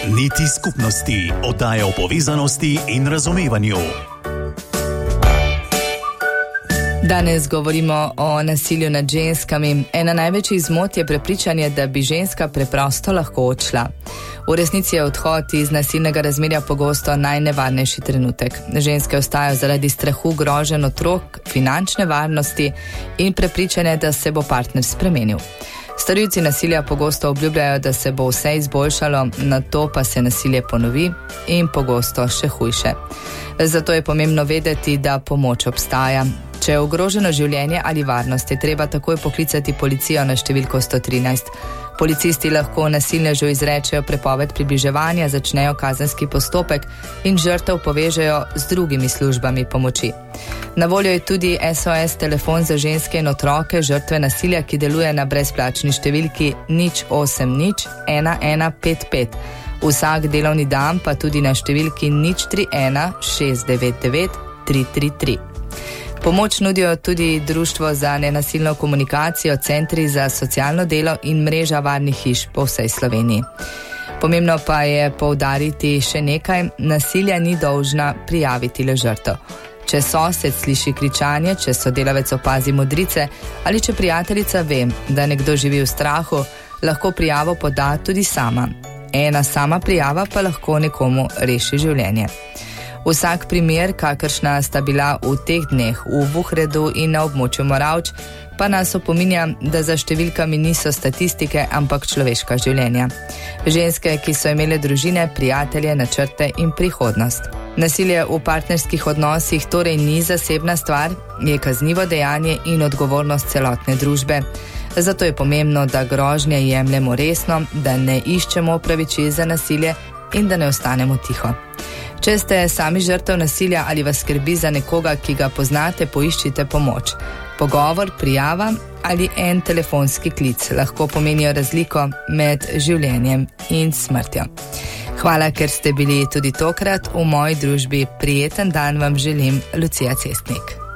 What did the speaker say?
Niti skupnosti, oddaja o povezanosti in razumevanju. Danes govorimo o nasilju nad ženskami. Ena največjih zmot je prepričanje, da bi ženska preprosto lahko odšla. V resnici je odhod iz nasilnega razmerja pogosto najnevarnejši trenutek. Ženske ostajajo zaradi strahu, groženj otrok, finančne varnosti in prepričanja, da se bo partner spremenil. Storilci nasilja pogosto obljubljajo, da se bo vse izboljšalo, nato pa se nasilje ponovi in pogosto še hujše. Zato je pomembno vedeti, da pomoč obstaja. Če je ogroženo življenje ali varnost, je treba takoj poklicati policijo na številko 113. Policisti lahko nasilnežu izrečejo prepoved približevanja, začnejo kazenski postopek in žrtev povežejo z drugimi službami pomoči. Na voljo je tudi SOS telefon za ženske in otroke žrtve nasilja, ki deluje na brezplačni številki 080 1155. Vsak delovni dan pa tudi na številki 031 699 333. Pomoč nudijo tudi Društvo za nenasilno komunikacijo, centri za socialno delo in mreža varnih hiš po vsej Sloveniji. Pomembno pa je poudariti še nekaj: nasilja ni dolžna prijaviti le žrtev. Če sosed sliši kričanje, če sodelavec opazi modrice ali če prijateljica ve, da nekdo živi v strahu, lahko prijavo poda tudi sama. Ena sama prijava pa lahko nekomu reši življenje. Vsak primer, kakršna sta bila v teh dneh v Vuhredu in na območju Moravč, pa nas opominja, da za številkami niso statistike, ampak človeška življenja. Ženske, ki so imele družine, prijatelje, načrte in prihodnost. Nasilje v partnerskih odnosih torej ni zasebna stvar, je kaznivo dejanje in odgovornost celotne družbe. Zato je pomembno, da grožnje jemljemo resno, da ne iščemo opravičil za nasilje in da ne ostanemo tiho. Če ste sami žrtev nasilja ali vas skrbi za nekoga, ki ga poznate, poiščite pomoč. Pogovor, prijava ali en telefonski klic lahko pomenijo razliko med življenjem in smrtjo. Hvala, ker ste bili tudi tokrat v moji družbi. Prijeten dan vam želim, Lucija Cestnik.